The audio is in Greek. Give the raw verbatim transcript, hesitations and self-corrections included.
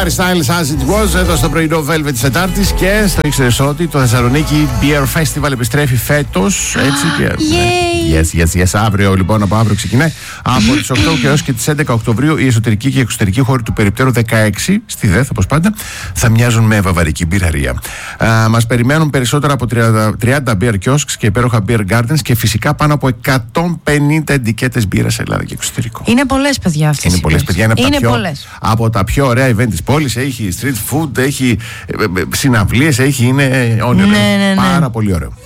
Harry Styles, As It Was, εδώ στο πρωινό Velvet της Τετάρτης. Και στο ήξερες ότι το Θεσσαλονίκη Beer Festival επιστρέφει φέτος. Έτσι και. Yes, yes, yes. Αύριο λοιπόν, από αύριο ξεκινάει. Από τις οκτώ και έως και τις έντεκα Οκτωβρίου, η εσωτερική και η εξωτερική χώροι του περιπτέρου δεκαέξι στη ΔΕΘ, όπως πάντα, θα μοιάζουν με βαβαρική μπειραρία. Μας περιμένουν περισσότερα από τριάντα beer kiosks και υπέροχα beer gardens και φυσικά πάνω από εκατόν πενήντα εντικέτες μπύρα σε Ελλάδα και εξωτερικό. Είναι πολλές, παιδιά, αυτές. Είναι πολλές, παιδιά. Είναι, από, είναι τα πιο, πολλές. από τα πιο ωραία event της πόλης. Έχει street food, έχει συναυλίες, έχει. Είναι όνειρο. Ναι, ναι, ναι. Πάρα πολύ ωραίο.